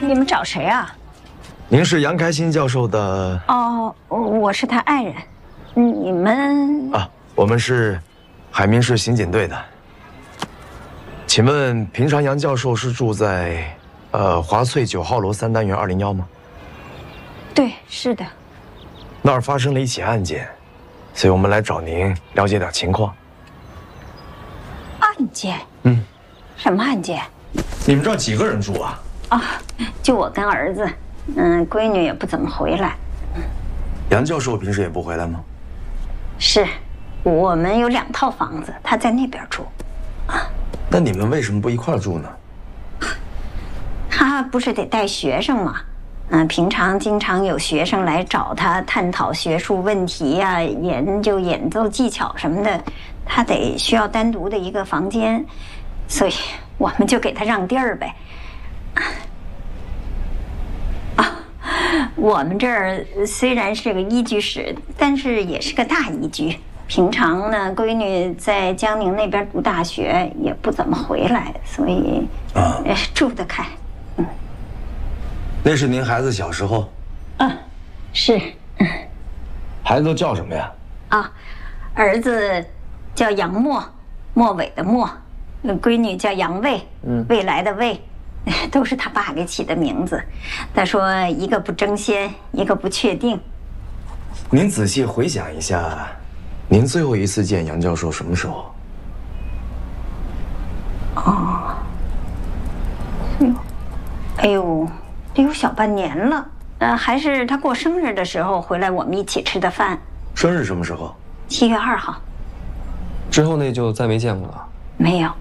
你们找谁啊？ 您是杨开新教授的？ 哦，我是他爱人。你们啊，我们是海滨市刑警队的。请问，平常杨教授是住在华翠9号楼3单元201吗？ 对，是的。 那儿发生了一起案件，所以我们来找您了解点情况。 案件？什么案件？ 你们这儿几个人住啊？ 啊，就我跟儿子，闺女也不怎么回来。 杨教授平时也不回来吗？ 是，我们有2套房子，他在那边住。 那你们为什么不一块儿住呢？ 他不是得带学生吗？平常经常有学生来找他探讨学术问题呀、研究演奏技巧什么的，他得需要单独的一个房间，所以我们就给他让地儿呗。我们这儿虽然是个一居室，但是也是个大一居。平常呢，闺女在江宁那边读大学，也不怎么回来，所以住得开。 那是您孩子小时候？ 是。 孩子都叫什么呀？ 儿子叫杨墨，末尾的末；闺女叫杨卫，未来的卫。都是他爸给起的名字。他说一个不争先，一个不确定。 您仔细回想一下，您最后一次见杨教授什么时候？ 哎呦，得有小半年了。还是他过生日的时候回来，我们一起吃的饭。 生日什么时候 7月2号。 之后那就再没见过了。 没有。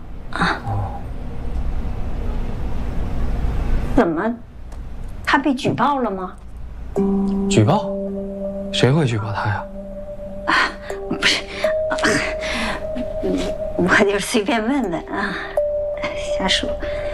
怎么？他被举报了吗？ 举报？谁会举报他呀？ 不是，我就随便问问啊，瞎说。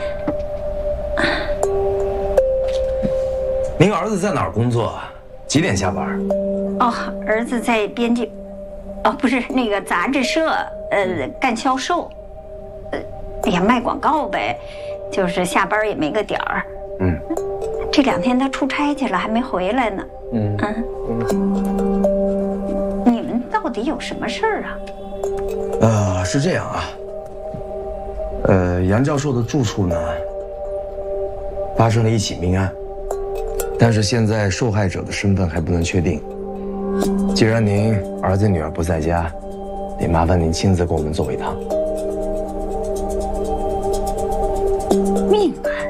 您儿子在哪儿工作？几点下班？ 儿子在编辑，不是那个杂志社，干销售。哎呀，卖广告呗，就是下班也没个点儿。这2天他出差去了，还没回来呢。你们到底有什么事儿啊？ 是这样啊。杨教授的住处呢，发生了一起命案，但是现在受害者的身份还不能确定。既然您儿子女儿不在家，得麻烦您亲自跟我们走一趟。 命案？